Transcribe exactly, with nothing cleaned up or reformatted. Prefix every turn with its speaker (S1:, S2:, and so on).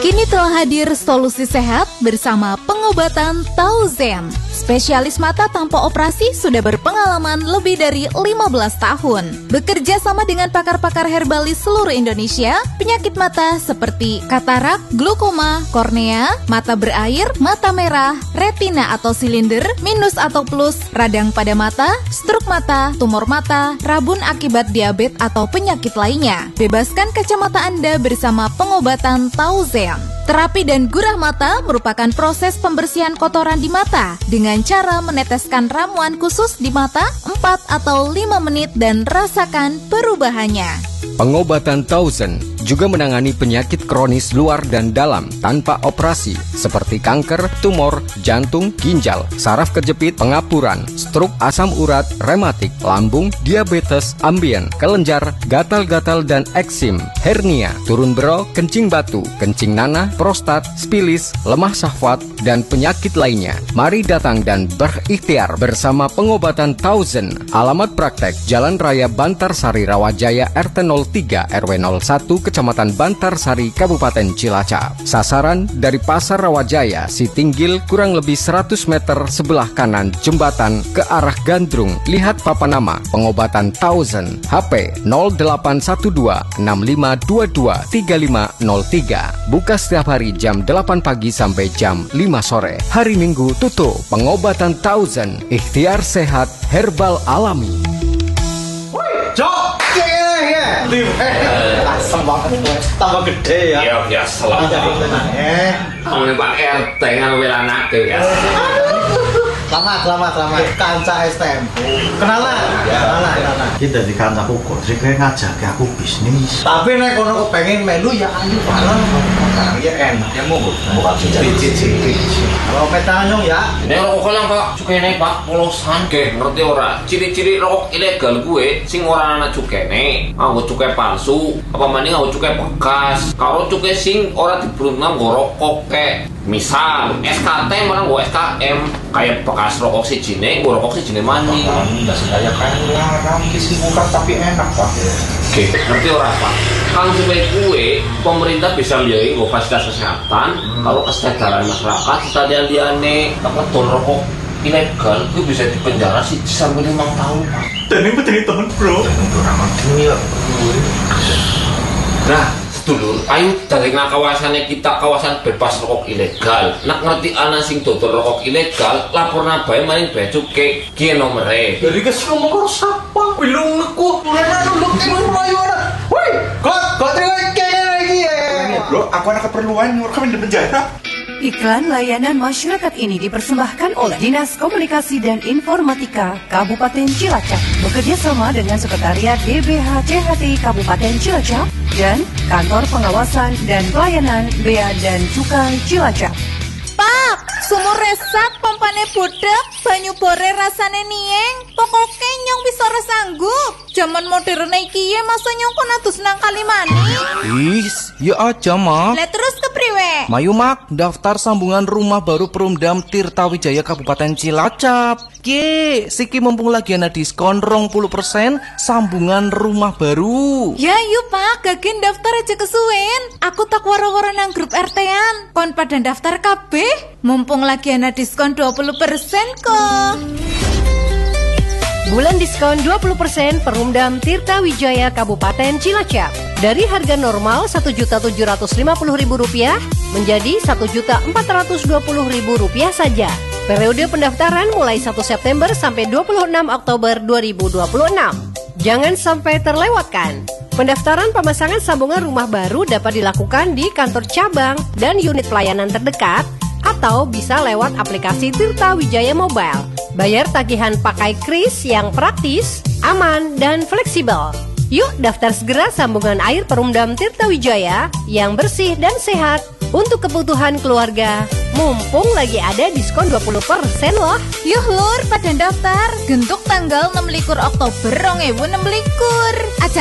S1: Kini telah hadir solusi sehat bersama pengobatan Tauzen. Spesialis mata tanpa operasi sudah berpengalaman lebih dari lima belas tahun. Bekerja sama dengan pakar-pakar herbalis seluruh Indonesia, penyakit mata seperti katarak, glaukoma, kornea, mata berair, mata merah, retina atau silinder, minus atau plus, radang pada mata, stroke mata, tumor mata, rabun akibat diabetes atau penyakit lainnya. Bebaskan kacamata Anda bersama pengobatan Tauzen. Terapi dan gurah mata merupakan proses pembersihan kotoran di mata dengan cara meneteskan ramuan khusus di mata empat atau lima menit dan rasakan perubahannya.
S2: Pengobatan Tauzen juga menangani penyakit kronis luar dan dalam tanpa operasi seperti kanker, tumor, jantung, ginjal, saraf kejepit, pengapuran, stroke, asam urat, rematik, lambung, diabetes, ambien, kelenjar, gatal-gatal dan eksim, hernia, turun bero, kencing batu, kencing nanah, prostat, spilis, lemah syahwat, dan penyakit lainnya. Mari datang dan berikhtiar bersama pengobatan Tauzen. Alamat praktek Jalan Raya Bantarsari Rawajaya R T nol tiga R W nol satu Kecamatan Bantarsari Kabupaten Cilacap. Sasaran dari Pasar Rawajaya, Sitinggil, kurang lebih seratus meter sebelah kanan jembatan ke arah Gandrung. Lihat papan nama pengobatan Tauzen. H P nol delapan satu dua enam lima dua dua tiga lima nol tiga. Buka setiap hari jam delapan pagi sampai jam lima sore. Hari Minggu tutup. Pengobatan Tauzen, ikhtiar sehat herbal alami.
S3: Jok, ya, ya, asam banget, tambah gede ya.
S4: Iya, biasa lah.
S3: Eh,
S4: Kamu Pak R T kan anak ya.
S3: selamat, selamat, selamat. Kanca S T M. Kenalan, kenalan, kenalan.
S5: Kita di kancaku kok, sih kayak ngajak aku bisnis.
S3: Tapi nek kono kepengin melu ya ayo bareng. Ya enak, ya mau bukan cicit-cicit. Kalau petanyong ya.
S4: Ini rokok lang Pak, cukene Pak, polosan ke, ngerti ora? Ciri-ciri rokok ilegal gue, sing ora ana cukene, nganggo cukai palsu, apa maning nganggo cukai bekas. Kalau cukai sing ora diberuntung nggo rokok ke. Misal S K T mana nggo S K M, kayak bekas rokok sijine, nggo rokok sijine maning.
S5: Enggak sengaja kan larang kisi bukan tapi enak Pak.
S4: Oke, ngerti ora Pak? Kalau supaya kue, pemerintah bisa biayai nggo fasilitas kesehatan, hmm. Kalau kesadaran masyarakat, stadian-diane, apa tuh rokok ilegal, itu bisa dipenjara sih sampai lima tahun Pak.
S5: Dan ini petani tahun bro. Untuk ramah dunia.
S4: Nah, sedulur, ayo dari kawasannya kita kawasan bebas rokok ilegal. Nak ngerti ana sing dodol rokok ilegal, laporna bae maring bea cukai ki nomere.
S3: Jadi kes ngomong karo sapa? Bilung aku, mulane nuluk emang mlayu ora. Woi, kok kok terima kene lagi ya.
S5: Bro, aku ada keperluan nyuruh kami di penjara.
S6: Iklan layanan masyarakat ini dipersembahkan oleh Dinas Komunikasi dan Informatika Kabupaten Cilacap bekerja sama dengan Sekretariat D B H C H T I Kabupaten Cilacap dan Kantor Pengawasan dan Pelayanan Bea dan Cukai Cilacap.
S1: Pak, sumur resak, pompane budek, banyu bore rasane nieng, pokoknya nyong bisa ora sanggup. Zaman modern iki ya masa nyong kon atus nang Kalimani.
S7: Is, ya aja mak.
S1: Lah terus kepriwe?
S7: Mayu mak, daftar sambungan rumah baru Perumdam Tirtawijaya Kabupaten Cilacap. Ki, siki mumpung lagi ana diskon dua puluh persen sambungan rumah baru.
S1: Ya yuk Pak, gagen daftar aja kesuwen. Aku tak waro-waro nang grup R T-an. Kon pada daftar kabeh, mumpung lagi ana diskon dua puluh persen kok.
S6: Bulan diskon dua puluh persen Perumdam Tirtawijaya Kabupaten Cilacap. Dari harga normal satu juta tujuh ratus lima puluh ribu rupiah menjadi satu juta empat ratus dua puluh ribu rupiah saja. Periode pendaftaran mulai satu September sampai dua puluh enam Oktober dua ribu dua puluh enam. Jangan sampai terlewatkan. Pendaftaran pemasangan sambungan rumah baru dapat dilakukan di kantor cabang dan unit pelayanan terdekat atau bisa lewat aplikasi Tirtawijaya Mobile. Bayar tagihan pakai kris yang praktis, aman, dan fleksibel. Yuk daftar segera sambungan air Perumdam Tirtawijaya yang bersih dan sehat untuk kebutuhan keluarga. Mumpung lagi ada diskon dua puluh persen loh.
S1: Yuh lur, pada daftar. Gentuk tanggal enam likur Oktober dua ribu enam likur. Aja